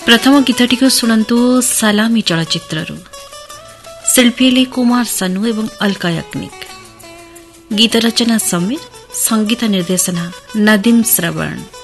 प्रथम गीतटी को शुणु सलामी चलचित्र शिल्पी ले कुमार सानू एवं अलका याग्निक। गीत रचना समीर, संगीत निर्देशना नदीम श्रवण।